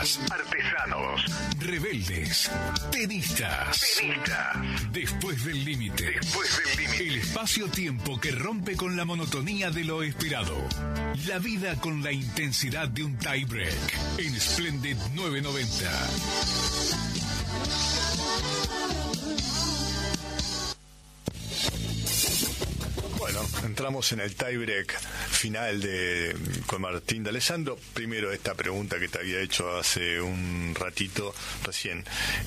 artistas, artesanos, rebeldes, tenistas. Después del límite. El espacio-tiempo que rompe con la monotonía de lo esperado. La vida con la intensidad de un tie-break en Splendid 990. Bueno, entramos en el tiebreak final con Martín D'Alessandro. Primero esta pregunta que te había hecho hace un ratito recién.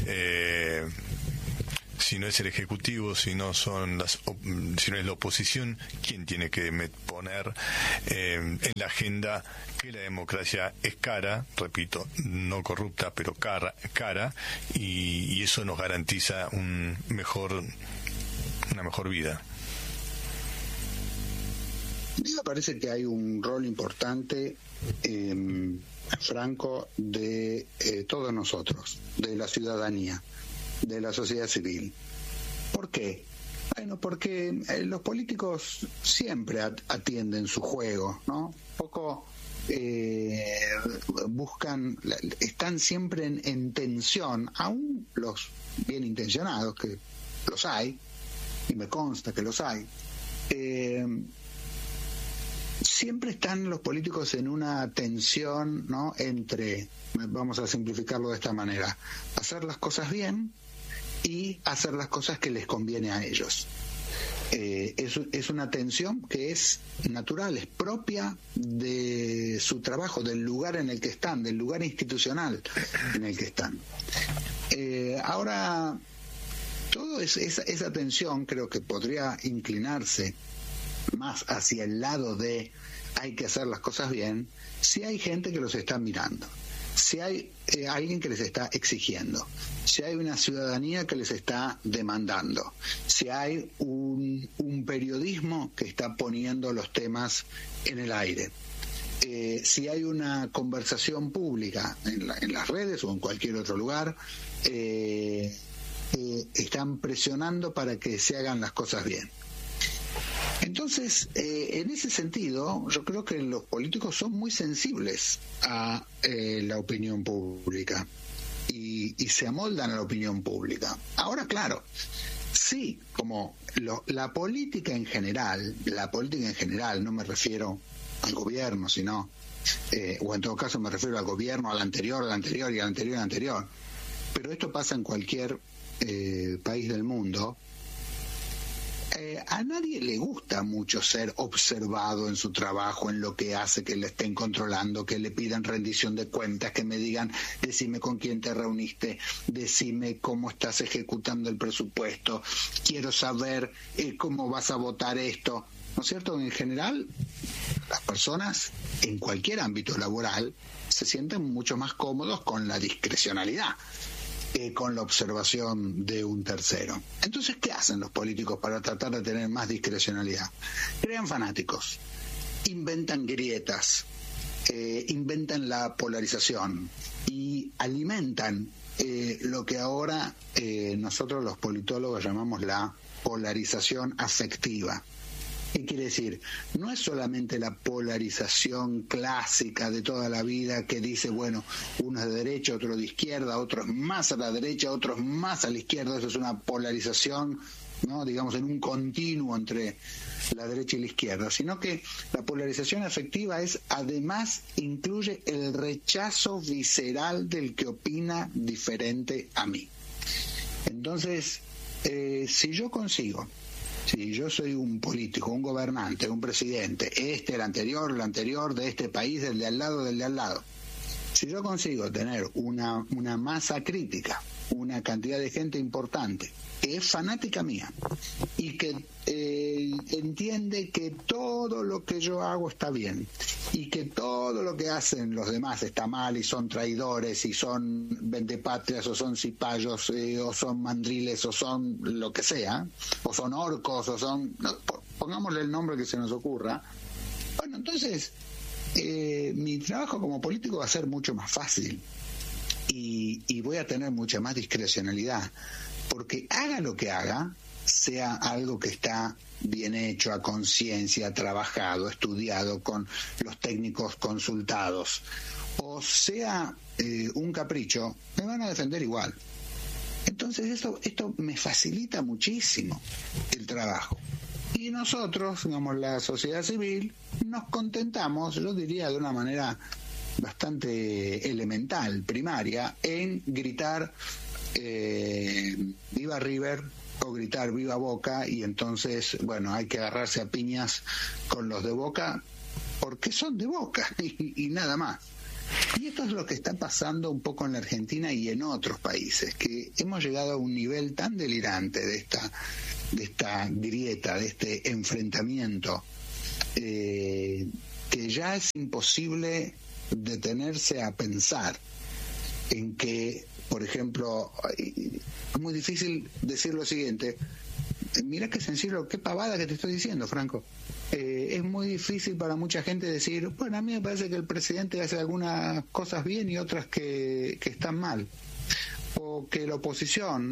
Si no es el Ejecutivo, si no es la oposición, ¿quién tiene que poner en la agenda que la democracia es cara, repito, no corrupta, pero cara, y eso nos garantiza una mejor vida? Me parece que hay un rol importante, Franco, de todos nosotros, de la ciudadanía, de la sociedad civil. ¿Por qué? Bueno, porque los políticos siempre atienden su juego, ¿no? Poco buscan, están siempre en tensión, aún los bien intencionados, que los hay, y me consta que los hay, siempre están los políticos en una tensión, ¿no?, entre, vamos a simplificarlo de esta manera, hacer las cosas bien y hacer las cosas que les conviene a ellos. Es una tensión que es natural, es propia de su trabajo, del lugar en el que están, del lugar institucional en el que están. Ahora, toda esa tensión creo que podría inclinarse más hacia el lado de hay que hacer las cosas bien, si hay gente que los está mirando, si hay alguien que les está exigiendo, si hay una ciudadanía que les está demandando, si hay un periodismo que está poniendo los temas en el aire, si hay una conversación pública en las redes o en cualquier otro lugar, están presionando para que se hagan las cosas bien. Entonces, en ese sentido, yo creo que los políticos son muy sensibles a la opinión pública y se amoldan a la opinión pública. Ahora, claro, sí, como la política en general, no me refiero al gobierno, sino, o en todo caso me refiero al gobierno, al anterior y al anterior, pero esto pasa en cualquier país del mundo. A nadie le gusta mucho ser observado en su trabajo, en lo que hace, que le estén controlando, que le pidan rendición de cuentas, que me digan, decime con quién te reuniste, decime cómo estás ejecutando el presupuesto, quiero saber cómo vas a votar esto, ¿no es cierto? En general, las personas en cualquier ámbito laboral se sienten mucho más cómodos con la discrecionalidad, con la observación de un tercero. Entonces, ¿qué hacen los políticos para tratar de tener más discrecionalidad? Crean fanáticos, inventan grietas, inventan la polarización y alimentan lo que ahora nosotros los politólogos llamamos la polarización afectiva. ¿Qué quiere decir? No es solamente la polarización clásica de toda la vida que dice, bueno, uno es de derecha, otro de izquierda, otro es más a la derecha, otro es más a la izquierda. Eso es una polarización, ¿no?, digamos, en un continuo entre la derecha y la izquierda, sino que la polarización afectiva además incluye el rechazo visceral del que opina diferente a mí. Entonces, si yo soy un político, un gobernante, un presidente, el anterior de este país, del de al lado, si yo consigo tener una masa crítica, una cantidad de gente importante, que es fanática mía, y que entiende que todo lo que yo hago está bien, y que todo lo que hacen los demás está mal, y son traidores, y son vendepatrias, o son cipayos, o son mandriles, o son lo que sea, o son orcos, o son, pongámosle el nombre que se nos ocurra. Bueno, entonces mi trabajo como político va a ser mucho más fácil y voy a tener mucha más discrecionalidad, porque haga lo que haga, sea algo que está bien hecho, a conciencia, trabajado, estudiado, con los técnicos consultados, o sea un capricho, me van a defender igual. Entonces esto me facilita muchísimo el trabajo. Y nosotros, digamos, la sociedad civil, nos contentamos, yo diría de una manera bastante elemental, primaria, en gritar viva River o gritar viva Boca, y entonces, bueno, hay que agarrarse a piñas con los de Boca porque son de Boca y nada más. Y esto es lo que está pasando un poco en la Argentina y en otros países, que hemos llegado a un nivel tan delirante de esta grieta, de este enfrentamiento, que ya es imposible detenerse a pensar en que, por ejemplo, es muy difícil decir lo siguiente: mira qué sencillo, qué pavada que te estoy diciendo, Franco. Es muy difícil para mucha gente decir, bueno, a mí me parece que el presidente hace algunas cosas bien y otras que están mal, o que la oposición